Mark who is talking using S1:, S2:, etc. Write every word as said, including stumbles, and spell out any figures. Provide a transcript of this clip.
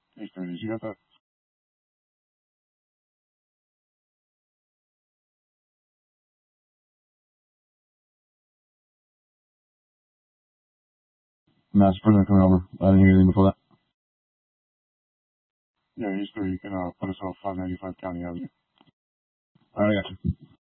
S1: eight thirty. You got that? No, it's President coming over. I didn't hear anything before that. Yeah, he's through. You can uh, put us off five ninety-five County Avenue. All right, I got you.